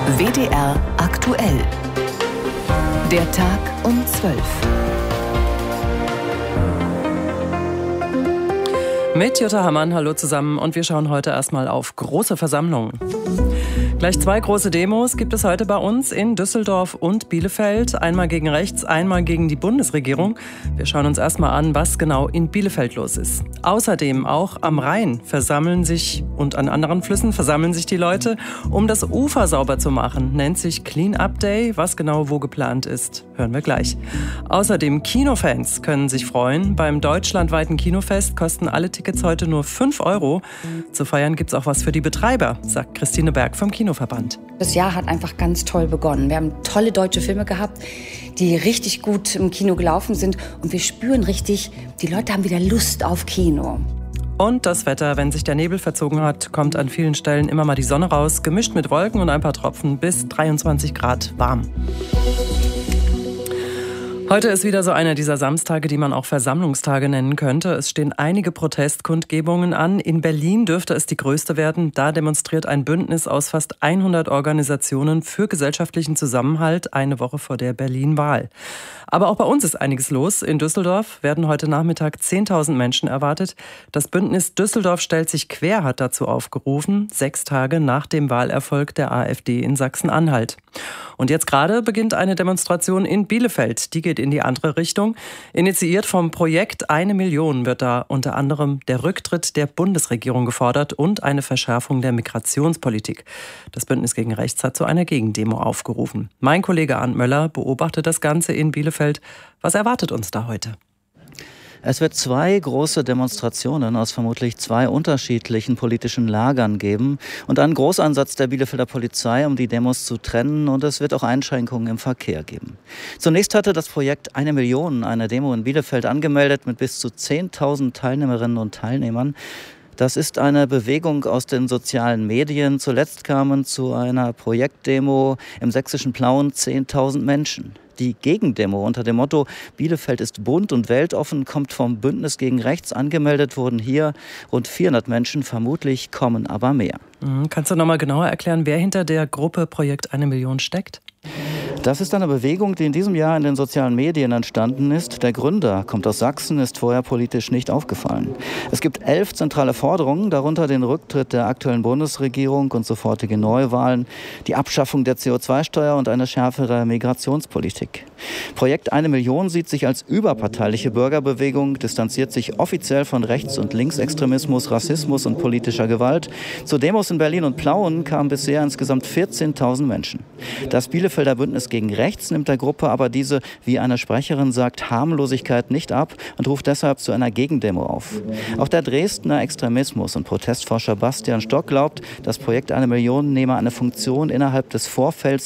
WDR aktuell. Der Tag um 12. Mit Jutta Hammann, hallo zusammen, und wir schauen heute erstmal auf große Versammlungen. Gleich 2 große Demos gibt es heute bei uns in Düsseldorf und Bielefeld. Einmal gegen rechts, einmal gegen die Bundesregierung. Wir schauen uns erstmal an, was genau in Bielefeld los ist. Außerdem auch am Rhein versammeln sich und an anderen Flüssen versammeln sich die Leute, um das Ufer sauber zu machen. Nennt sich Clean Up Day. Was genau wo geplant ist, hören wir gleich. Außerdem Kinofans können sich freuen. Beim deutschlandweiten Kinofest kosten alle Tickets heute nur 5 €. Zu feiern gibt's auch was für die Betreiber, sagt Christine Berg vom Kinoverband. Das Jahr hat einfach ganz toll begonnen. Wir haben tolle deutsche Filme gehabt, die richtig gut im Kino gelaufen sind. Und wir spüren richtig, die Leute haben wieder Lust auf Kino. Und das Wetter, wenn sich der Nebel verzogen hat, kommt an vielen Stellen immer mal die Sonne raus, gemischt mit Wolken und ein paar Tropfen, bis 23 Grad warm. Heute ist wieder so einer dieser Samstage, die man auch Versammlungstage nennen könnte. Es stehen einige Protestkundgebungen an. In Berlin dürfte es die größte werden. Da demonstriert ein Bündnis aus fast 100 Organisationen für gesellschaftlichen Zusammenhalt eine Woche vor der Berlin-Wahl. Aber auch bei uns ist einiges los. In Düsseldorf werden heute Nachmittag 10.000 Menschen erwartet. Das Bündnis Düsseldorf stellt sich quer hat dazu aufgerufen, 6 Tage nach dem Wahlerfolg der AfD in Sachsen-Anhalt. Und jetzt gerade beginnt eine Demonstration in Bielefeld. Die geht in die andere Richtung. Initiiert vom Projekt 1 Million wird da unter anderem der Rücktritt der Bundesregierung gefordert und eine Verschärfung der Migrationspolitik. Das Bündnis gegen Rechts hat zu einer Gegendemo aufgerufen. Mein Kollege Arndt Möller beobachtet das Ganze in Bielefeld. Was erwartet uns da heute? Es wird 2 große Demonstrationen aus vermutlich 2 unterschiedlichen politischen Lagern geben und einen Großeinsatz der Bielefelder Polizei, um die Demos zu trennen, und es wird auch Einschränkungen im Verkehr geben. Zunächst hatte das Projekt 1 Million eine Demo in Bielefeld angemeldet mit bis zu 10.000 Teilnehmerinnen und Teilnehmern. Das ist eine Bewegung aus den sozialen Medien. Zuletzt kamen zu einer Projektdemo im sächsischen Plauen 10.000 Menschen. Die Gegendemo unter dem Motto Bielefeld ist bunt und weltoffen kommt vom Bündnis gegen Rechts. Angemeldet wurden hier rund 400 Menschen, vermutlich kommen aber mehr. Kannst du noch mal genauer erklären, wer hinter der Gruppe Projekt 1 Million steckt? Das ist eine Bewegung, die in diesem Jahr in den sozialen Medien entstanden ist. Der Gründer kommt aus Sachsen, ist vorher politisch nicht aufgefallen. Es gibt 11 zentrale Forderungen, darunter den Rücktritt der aktuellen Bundesregierung und sofortige Neuwahlen, die Abschaffung der CO2-Steuer und eine schärfere Migrationspolitik. Projekt 1 Million sieht sich als überparteiliche Bürgerbewegung, distanziert sich offiziell von Rechts- und Linksextremismus, Rassismus und politischer Gewalt. Zu Demos in Berlin und Plauen kamen bisher insgesamt 14.000 Menschen. Das Bielefelder Bündnis gegen Rechts nimmt der Gruppe aber diese, wie eine Sprecherin sagt, Harmlosigkeit nicht ab und ruft deshalb zu einer Gegendemo auf. Auch der Dresdner Extremismus- und Protestforscher Bastian Stock glaubt, das Projekt 1 Million nehme eine Funktion innerhalb des Vorfelds